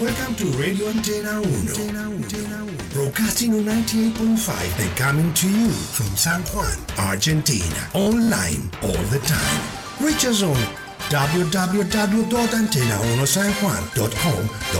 Welcome to Radio Antena 1. Broadcasting on 98.5 and coming to you from San Juan, Argentina. Online all the time. Reach us on www.antena1sanjuan.com.ar